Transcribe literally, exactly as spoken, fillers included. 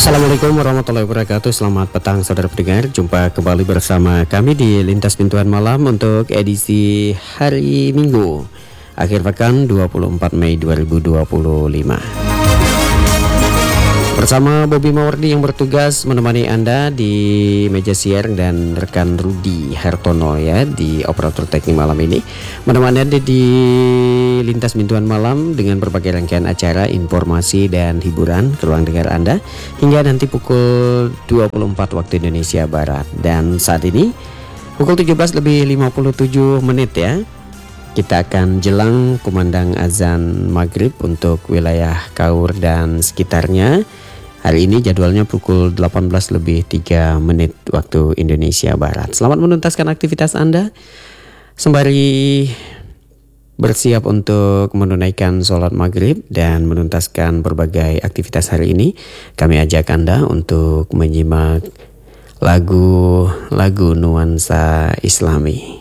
Assalamualaikum warahmatullahi wabarakatuh. Selamat petang saudara pendengar. Jumpa kembali bersama kami di Lintas Pintuan Malam untuk edisi hari Minggu akhir pekan dua puluh empat Mei dua ribu dua puluh lima. Bersama Bobby Mawardi yang bertugas menemani Anda di meja siar dan rekan Rudi Hartono ya di operator teknik malam ini. Menemani Anda di Lintas Pintuan Malam dengan berbagai rangkaian acara, informasi dan hiburan ke ruang dengar Anda hingga nanti pukul dua puluh empat waktu Indonesia Barat. Dan saat ini pukul tujuh belas lebih lima puluh tujuh menit ya. Kita akan jelang kumandang azan maghrib untuk wilayah Kaur dan sekitarnya. Hari ini jadwalnya pukul delapan belas lebih tiga menit waktu Indonesia Barat. Selamat menuntaskan aktivitas Anda sembari bersiap untuk menunaikan sholat maghrib dan menuntaskan berbagai aktivitas hari ini. Kami ajak Anda untuk menyimak lagu-lagu nuansa Islami.